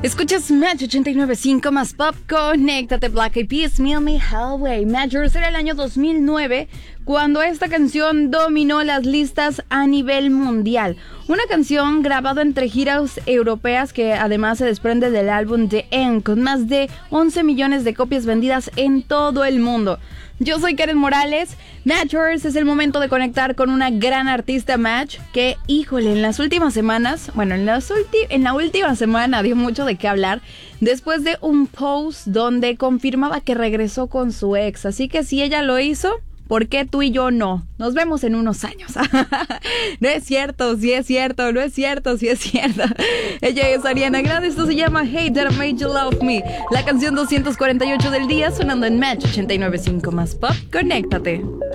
Escuchas Match 89.5 más pop, conéctate, Black Eyed Peas, Meet Me Halfway. Matchers era el año 2009 cuando esta canción dominó las listas a nivel mundial. Una canción grabada entre giras europeas que además se desprende del álbum The End, con más de 11 millones de copias vendidas en todo el mundo. Yo soy Karen Morales. Matchers, es el momento de conectar con una gran artista Match que, híjole, en las últimas semanas, bueno, en la última semana dio mucho de qué hablar después de un post donde confirmaba que regresó con su ex. Así que si ella lo hizo, ¿por qué tú y yo no? Nos vemos en unos años. No es cierto, sí es cierto, no es cierto, sí es cierto. Ella es Ariana Grande, esto se llama Hey That I Made You Love Me. La canción 248 del día sonando en Match 89.5 más pop, conéctate.